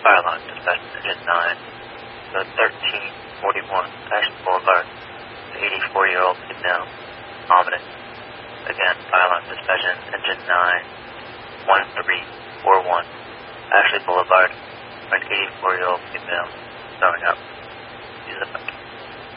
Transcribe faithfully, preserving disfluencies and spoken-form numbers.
Fire alarm dispatch engine nine, the thirteen forty-one Ashland Boulevard, the eighty-four-year-old female, ominous. Again, fire alarm dispatch engine nine, one three four one Ashley Boulevard, an eighty-four-year-old female, throwing up. Use the